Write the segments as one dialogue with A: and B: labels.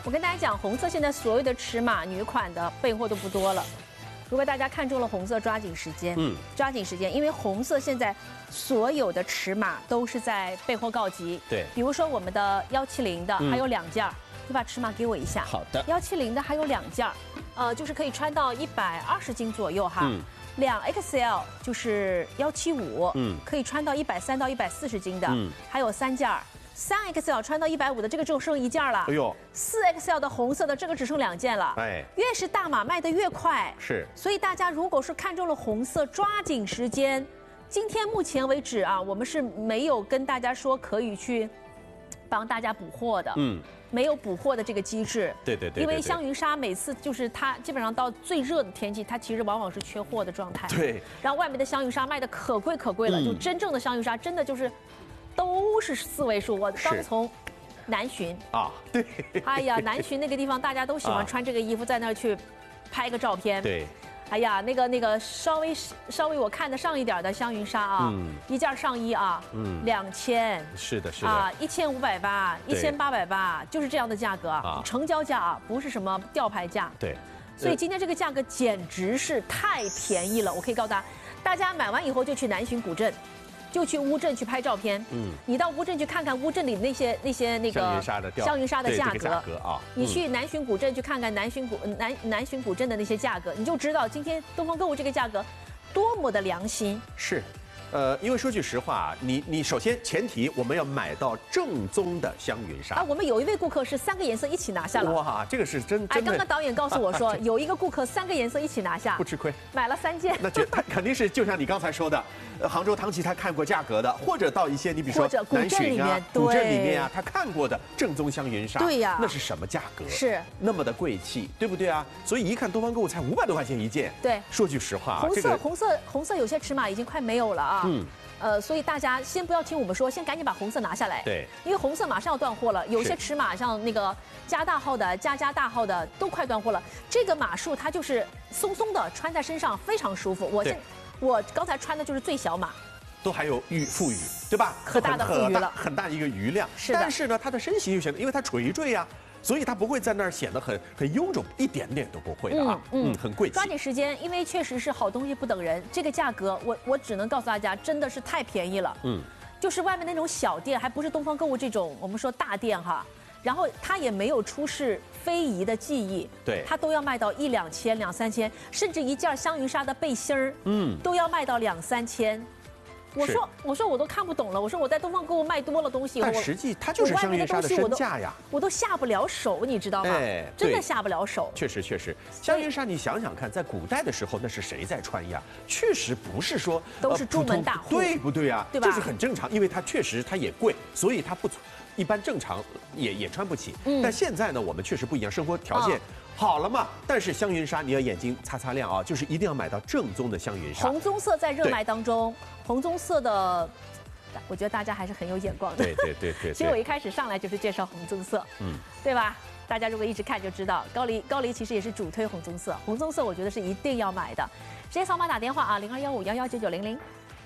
A: 我跟大家讲，红色现在所有的尺码女款的备货都不多了。如果大家看中了红色，抓紧时间，抓紧时间，因为红色现在所有的尺码都是在备货告急。
B: 对，
A: 比如说我们的170的还有2件，你把尺码给我一下。
B: 好的。
A: 170的还有2件，就是可以穿到120斤左右哈。2XL 就是175，可以穿到130到140斤的，还有3件。3XL 穿到150的，这个只剩1件了。哎呦，4XL 的红色的，这个只剩2件了。哎，越是大码卖得越快。
B: 是，
A: 所以大家如果是看中了红色，抓紧时间。今天目前为止啊，我们是没有跟大家说可以去帮大家补货的。没有补货的这个机制。
B: 对。
A: 因为香云纱每次就是它基本上到最热的天气，它其实往往是缺货的状态。
B: 对。
A: 然后外面的香云纱卖的可贵了，就真正的香云纱真的就是。都是4位数，我刚从南浔
B: 啊，对，
A: 哎呀，南浔那个地方大家都喜欢穿这个衣服，在那儿去拍个照片。
B: 对，
A: 哎呀，那个稍微我看得上一点的香云纱啊，一件上衣啊，2000，
B: 是的
A: 啊，1580、1880，就是这样的价格啊，成交价啊，不是什么吊牌价。
B: 对，
A: 所以今天这个价格简直是太便宜了，我可以告诉大家买完以后就去南浔古镇。就去乌镇去拍照片，你到乌镇去看看乌镇里那个香云纱的价格
B: 啊，
A: 你去南浔古镇去看看南浔古镇的那些价格，你就知道今天东方购物这个价格多么的良心。
B: 是。因为说句实话，你首先前提我们要买到正宗的香云纱
A: 啊。我们有一位顾客是3个颜色一起拿下了。
B: 哇，这个是真的。
A: 哎，刚刚导演告诉我说，有一个顾客3个颜色一起拿下，
B: 不吃亏，
A: 买了3件。
B: 那他肯定是就像你刚才说的，杭州唐琪他看过价格的，或者到一些你比如说南浔啊、古镇里面啊，他看过的正宗香云纱。
A: 对呀，
B: 那是什么价格？
A: 是
B: 那么的贵气，对不对啊？所以一看东方购物才500多块钱一件。
A: 对，
B: 说句实话，
A: 红色有些尺码已经快没有了啊。所以大家先不要听我们说，先赶紧把红色拿下来。
B: 对，
A: 因为红色马上要断货了，有些尺码像那个加大号的、加大号的都快断货了。这个码数它就是松松的，穿在身上非常舒服。我刚才穿的就是最小码，
B: 都还有富余，对吧？
A: 可大的富余了，
B: 很大一个余量。
A: 是的。
B: 但是呢，它的身形又显得，因为它垂坠呀。所以它不会在那儿显得很臃肿，一点点都不会的啊，很贵气。
A: 抓紧时间，因为确实是好东西不等人，这个价格我只能告诉大家，真的是太便宜了。就是外面那种小店，还不是东方购物这种我们说大店哈，然后它也没有出示非遗的技艺，
B: 对，
A: 它都要卖到1、2千、2、3千，甚至一件香云纱的背心儿，都要卖到2、3千。我说我都看不懂了。我说我在东方购物卖多了东西，
B: 但实际它就是香云纱的身价呀，
A: 我都下不了手，你知道吗？真的下不了手。
B: 确实，香云纱你想想看，在古代的时候那是谁在穿呀？确实不是说
A: 都是朱门大户，
B: 对不对啊？
A: 对吧？
B: 这是很正常，因为它确实它也贵，所以它不一般正常也穿不起。但现在呢，我们确实不一样，生活条件。好了嘛，但是香云纱你要眼睛擦亮啊，就是一定要买到正宗的香云纱。
A: 红棕色在热卖当中，红棕色的，我觉得大家还是很有眼光的。
B: 对。
A: 其实我一开始上来就是介绍红棕色，对吧？大家如果一直看就知道，高黎其实也是主推红棕色，红棕色我觉得是一定要买的。直接扫码打电话啊，0215119900。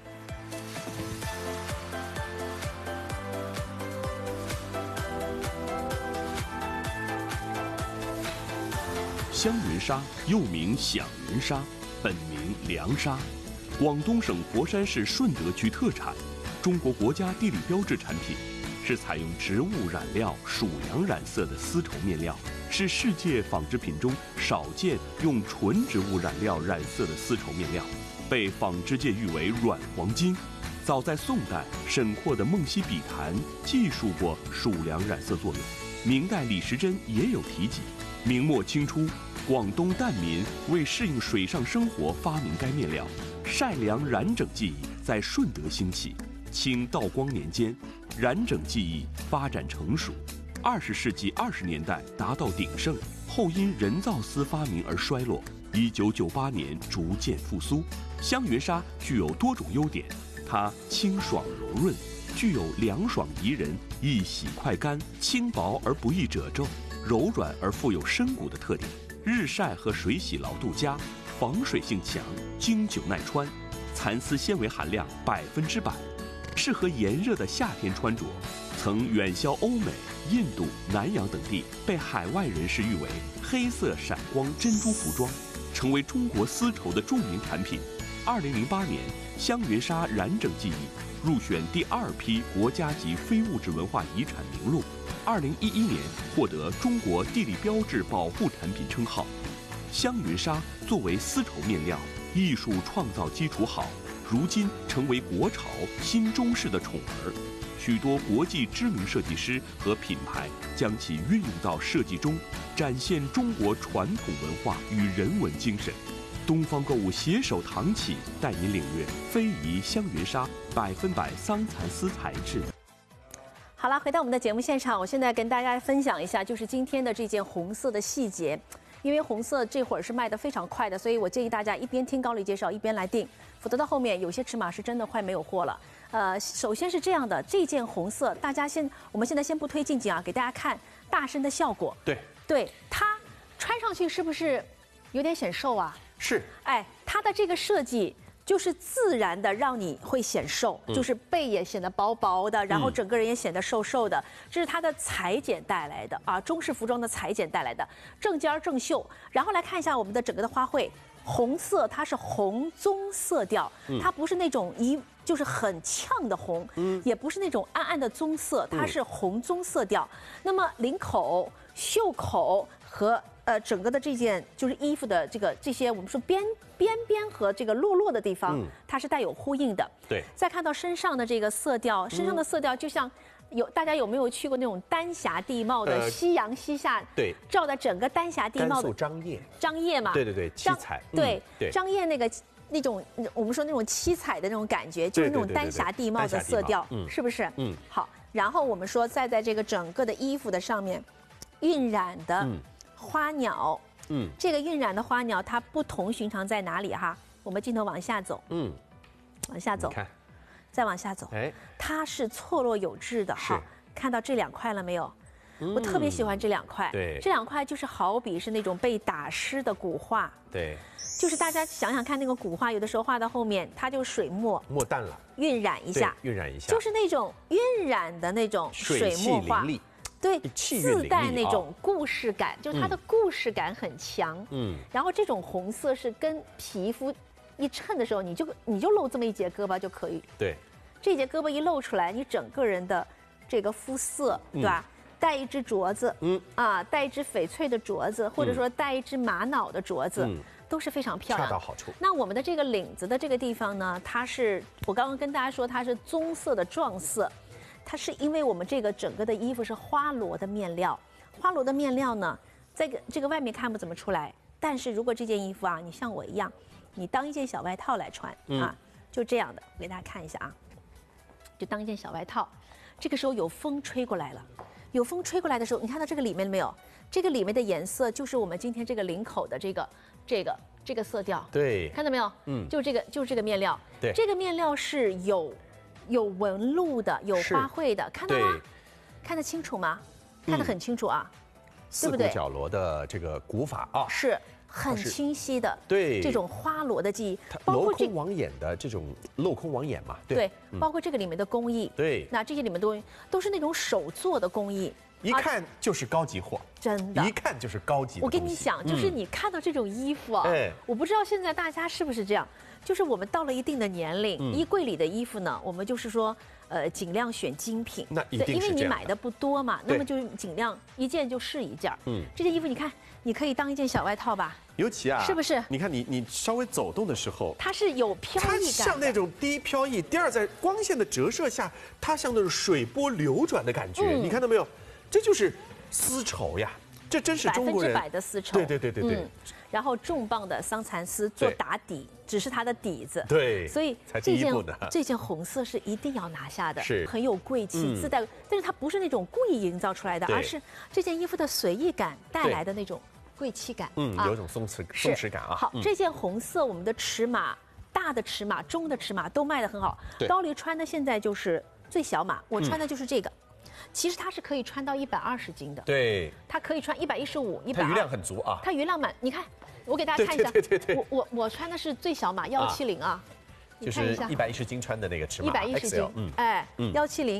C: 香云纱又名响云纱，本名凉纱，广东省佛山市顺德区特产，中国国家地理标志产品，是采用植物染料属羊染色的丝绸面料，是世界纺织品中少见用纯植物染料染色的丝绸面料，被纺织界誉为软黄金。早在宋代，沈括的《梦溪笔谈》记述过属良染色作用，明代李时珍也有提及。明末清初，广东疍民为适应水上生活发明该面料，晒凉染整技艺在顺德兴起。清道光年间，染整技艺发展成熟，20世纪20年代达到鼎盛，后因人造丝发明而衰落。1998年逐渐复苏。香云纱具有多种优点，它清爽柔润，具有凉爽宜人、易洗快干、轻薄而不易褶皱、柔软而富有深骨的特点。日晒和水洗牢度佳，防水性强，经久耐穿，蚕丝纤维含量100%，适合炎热的夏天穿着。 曾远销欧美、印度、南洋等地，被海外人士誉为黑色闪光珍珠服装，成为中国丝绸的著名产品。2008年，香云纱染整技艺入选第2批国家级非物质文化遗产名录。2011年获得中国地理标志保护产品称号。香云纱作为丝绸面料，艺术创造基础好，如今成为国潮新中式的宠儿。许多国际知名设计师和品牌将其运用到设计中，展现中国传统文化与人文精神。东方购物携手唐启，带您领略非遗香云纱100%桑蚕丝材质。
A: 好了，回到我们的节目现场，我现在跟大家分享一下，就是今天的这件红色的细节。因为红色这会儿是卖得非常快的，所以我建议大家一边听高丽介绍一边来订，否则到后面有些尺码是真的快没有货了。首先是这样的，这件红色，我们现在先不推近景啊，给大家看大身的效果。对，它穿上去是不是有点显瘦啊？
B: 是。
A: 哎，它的这个设计就是自然的让你会显瘦，就是背也显得薄薄的，然后整个人也显得瘦瘦的，这是它的裁剪带来的啊，中式服装的裁剪带来的正尖正袖。然后来看一下我们的整个的花卉，红色它是红棕色调，它不是那种就是很呛的红，也不是那种暗暗的棕色，它是红棕色调。那么领口、袖口和整个的这件就是衣服的这些我们说边和这个落的地方，它是带有呼应的。
B: 对。
A: 再看到身上的这个色调，身上的色调就像大家有没有去过那种丹霞地貌的夕阳西下？
B: 对。
A: 照在整个丹霞地貌的。
B: 甘肃张掖。
A: 张掖嘛。
B: 对，七彩。
A: 对。张掖那种我们说那种七彩的那种感觉，就是那种丹霞地貌的色调，是不是？好，然后我们说再在这个整个的衣服的上面晕染的花鸟，这个晕染的花鸟它不同寻常在哪里哈？我们镜头往下走，往下走，再往下走，它是错落有致的哈。看到这2块了没有？我特别喜欢这2块，
B: 对，
A: 这2块就是好比是那种被打湿的古画，
B: 对。
A: 就是大家想想看，那个古画有的时候画到后面，它就水墨
B: 淡了，
A: 晕染一下，就是那种晕染的那种水墨画，对，自带那种故事感，就是它的故事感很强。然后这种红色是跟皮肤一衬的时候，你就露这么一截胳膊就可以。
B: 对，
A: 这截胳膊一露出来，你整个人的这个肤色，对吧？戴一只镯子，戴一只翡翠的镯子，或者说戴一只玛瑙的镯子。都是非常漂亮，
B: 恰到好处。
A: 那我们的这个领子的这个地方呢，它是我刚刚跟大家说它是棕色的撞色，它是因为我们这个整个的衣服是花罗的面料，花罗的面料呢，在这个外面看不怎么出来，但是如果这件衣服啊，你像我一样，你当一件小外套来穿啊，就这样的，我给大家看一下啊，就当一件小外套，这个时候有风吹过来了，有风吹过来的时候，你看到这个里面了没有？这个里面的颜色就是我们今天这个领口的这个色调，
B: 对，
A: 看到没有？就是这个面料，
B: 对，
A: 这个面料是有纹路的，有花卉的，看到吗？看得清楚吗？看得很清楚啊，对不对？
B: 四股角螺的这个古法啊，
A: 是很清晰的，
B: 对，
A: 这种花螺的技艺，
B: 镂空网眼的这种镂空网眼嘛，
A: 对，包括这个里面的工艺，
B: 对，
A: 那这些里面都是那种手做的工艺。
B: 一看就是高级货，
A: 真的，
B: 一看就是高级的。
A: 我跟你讲，就是你看到这种衣服啊，我不知道现在大家是不是这样，就是我们到了一定的年龄，衣柜里的衣服呢，我们就是说，尽量选精品。
B: 那一定是这样的，
A: 因为你买的不多嘛，那么就尽量一件就是一件。这件衣服你看，你可以当一件小外套吧。
B: 尤其啊，
A: 是不是？
B: 你看你稍微走动的时候，
A: 它是有飘逸感，
B: 它像那种第一飘逸，第二在光线的折射下，它像那种水波流转的感觉，你看到没有？这就是丝绸呀，这真是中国人
A: 100%的丝绸。
B: 对。
A: 然后重磅的桑蚕丝做打底，只是它的底子。
B: 对，
A: 所以这件红色是一定要拿下的，
B: 是
A: 很有贵气自带，但是它不是那种故意营造出来的，而是这件衣服的随意感带来的那种贵气感。
B: 有一种松弛感啊。
A: 好，这件红色我们的尺码，大的尺码、中的尺码都卖得很好。高丽穿的现在就是最小码，我穿的就是这个。其实它是可以穿到120斤的，
B: 对，
A: 它可以穿115、120，
B: 它余量很足啊。
A: 它余量满，你看，我给大家看一下，
B: 对，
A: 我穿的是最小码170啊，
B: 就是110斤穿的那个尺码
A: ，110斤，170，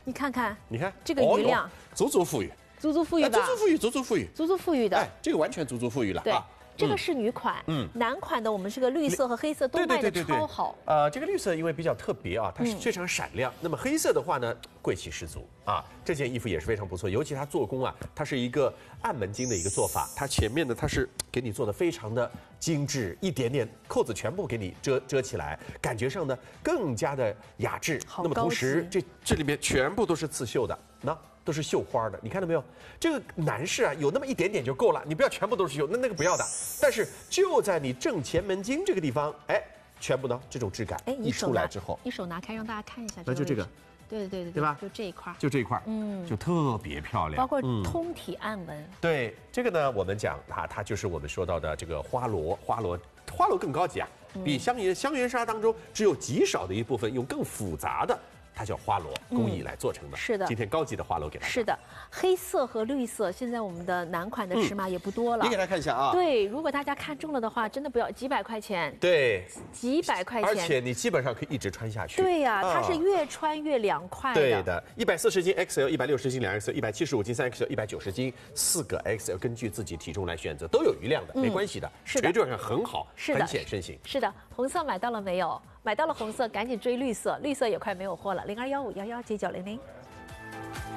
A: 你看看，
B: 你看
A: 这个余量，
B: 足足富裕，
A: 足足富裕吧？
B: 足足富裕，足足富裕，
A: 足足富裕的。
B: 哎，这个完全足足富裕了。
A: 对。这个是女款，男款的我们这个绿色和黑色都卖的超好。
B: 这个绿色因为比较特别啊，它是非常闪亮。那么黑色的话呢，贵气十足啊。这件衣服也是非常不错，尤其它做工啊，它是一个暗门襟的一个做法，它前面呢它是给你做的非常的精致，一点点扣子全部给你遮起来，感觉上呢更加的雅致。那么同时这里面全部都是刺绣的，那。都是绣花的，你看到没有？这个男士啊，有那么一点点就够了，你不要全部都是绣，那个不要的。但是就在你正前门襟这个地方，哎，全部呢这种质感一出来之后，
A: 你手拿开让大家看一下，
B: 那就这个，
A: 对吧？就这一块，
B: 就这一块，就特别漂亮，
A: 包括通体暗纹。
B: 对，这个呢，我们讲它就是我们说到的这个花螺更高级啊，比香云纱当中只有极少的一部分用更复杂的。它叫花螺工艺来做成的，
A: 是的。
B: 今天高级的花螺给大家。
A: 是的，黑色和绿色，现在我们的男款的尺码也不多了。
B: 你给大家看一下啊。
A: 对，如果大家看中了的话，真的不要几百块钱。
B: 对，
A: 几百块钱。
B: 而且你基本上可以一直穿下去。
A: 对呀，它是越穿越凉快的。
B: 对的，140斤 XL、160斤2XL、175斤3XL、190斤4个 XL， 根据自己体重来选择，都有余量的，没关系的。
A: 是的，
B: 垂坠上很好，
A: 是的，
B: 很显身形。
A: 是的，红色买到了没有？买到了红色，赶紧追绿色，绿色也快没有货了。0215119900。